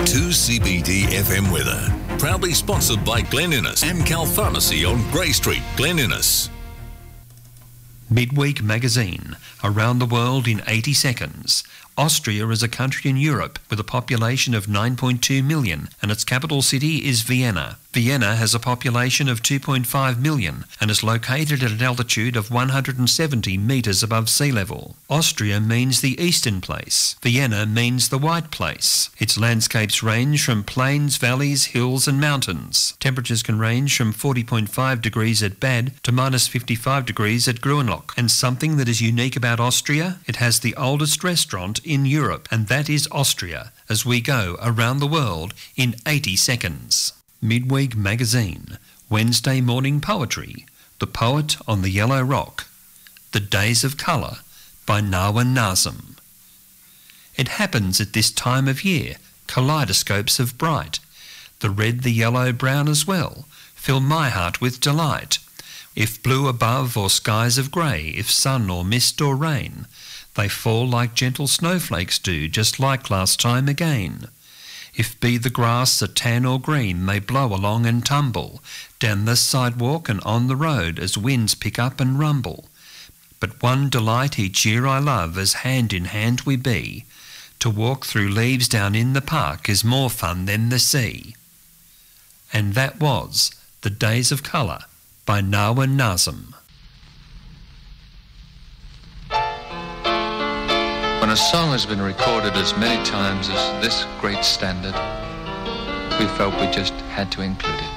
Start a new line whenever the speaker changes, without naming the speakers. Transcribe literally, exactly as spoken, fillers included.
two C B D F M weather. Proudly sponsored by Glen Innes, Amcal Pharmacy on Grey Street, Glen Innes.
Midweek Magazine, around the world in eighty seconds. Austria is a country in Europe with a population of nine point two million and its capital city is Vienna. Vienna has a population of two point five million and is located at an altitude of one hundred seventy metres above sea level. Austria means the eastern place. Vienna means the white place. Its landscapes range from plains, valleys, hills and mountains. Temperatures can range from forty point five degrees at Bad to minus fifty-five degrees at Gruenloch. And something that is unique about Austria, it has the oldest restaurant in Europe, and that is Austria, as we go around the world in eighty seconds. Midweek Magazine, Wednesday Morning Poetry, The Poet on the Yellow Rock, The Days of Colour by Narwan Nazim. It happens at this time of year, kaleidoscopes of bright, the red, the yellow, brown as well, fill my heart with delight. If blue above or skies of grey, if sun or mist or rain, they fall like gentle snowflakes do, just like last time again. If be the grass a tan or green, they blow along and tumble down the sidewalk and on the road as winds pick up and rumble. But one delight each year I love, as hand in hand we be. To walk through leaves down in the park is more fun than the sea. And that was The Days of Colour by Narwan Nazim.
When a song has been recorded as many times as this great standard, we felt we just had to include it.